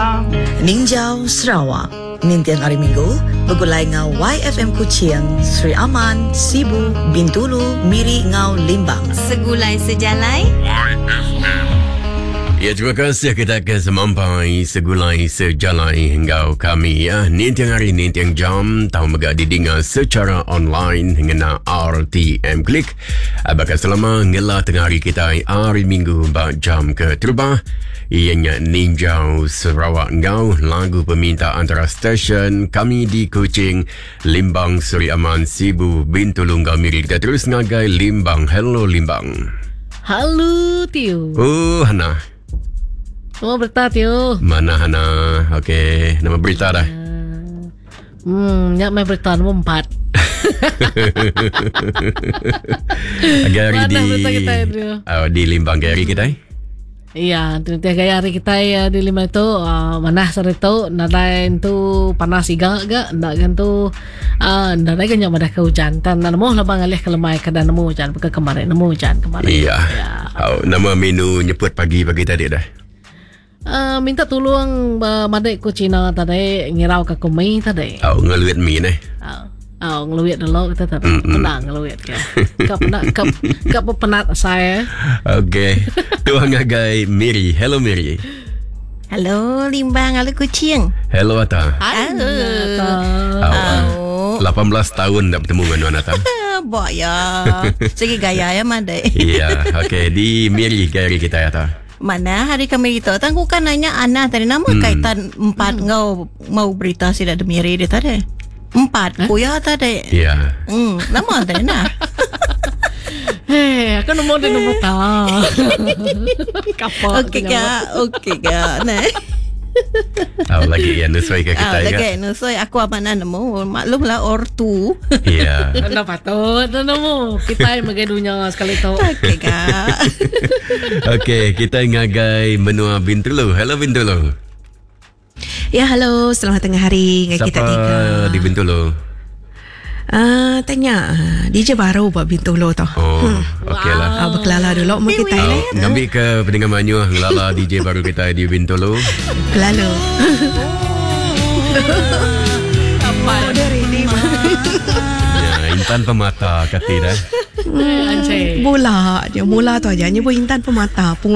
Ninjau Sarawak. Nintian hari Minggu, begulai ngau YFM Kuching, Sri Aman, Sibu, Bintulu, Miri ngau Limbang. Segulai sejalai. Ya, terima kasih kita akan semampai segulai sejalai hingga kami ya. Nintiang hari nintiang jam tahu mega didengar secara online hingga RTM Klik. Bakal selama ngela tengah hari kita hari Minggu jam ke terbah. Ianya Ninjau Sarawak ngau lagu peminta antara stesen kami di Kuching, Limbang, Sri Aman, Sibu, Bintulu, Miri. Kita terus ngagai Limbang. Hello Limbang. Halo Tio. Oh Hana. Mau berita Tio. Mana Hana? Okey, nama berita dah. Nyak main berita nombor 4. Gary Mana di berita kita Tio? Di Limbang Gary kita. Iya, tiap hari kita di lima itu mana sore itu nadain tu panas iga ndak kan tu ndak kan yang ada hujan tan namo labang alih kelemai kada namo hujan ke kemarin namo hujan kemarin. Iya. Nama menu nyebut pagi tadi dah. Minta tolong madai ku Cina tadi ngirau ke kumi tadi. Ngeluit mi ni. Ngeluit dulu kita tadi. Pernah ngeluit ke. Kau penat saya. Okey. Tuang ngagai Miri. Hello Miri. Halo Limbang, halo Kuching. Hello Ata. Halo. 18 tahun dah bertemu dengan Ata. Bok ya. Segi gaya ya madai. Iya. Okey, di Miri Gary kita Ata. Mana hari kami itu tangku kan nanya Ana tadi nama kaitan 4 ngau mau berita sida demiri dia tadi 4 kuya tadi iya nama tadi nah aku nombor tahu kapal okey ka nah lagi yang nusoi ke kita ya. Lagi nusoi aku mana nemu maklumlah ortu. Iya. Anda patut nemu kita yang magadunya sekali tu. Okey kak. Okey, kita ngagai menua Bintulu. Hello Bintulu. Ya, halo. Selamat tengah hari. Siapa Kita di Bintulu? Tanya DJ baru buat Bintulu tu. Okey lah. Berkelala dulu mau kita ni. Ngambil ke pendengar Manyu ngelala DJ baru kita di Bintulu. Lalu. Apa dari ini? Ya, Intan Pemata kata dah. Anjay. Bola je. Bola tu aja. Nyebut Intan Pemata.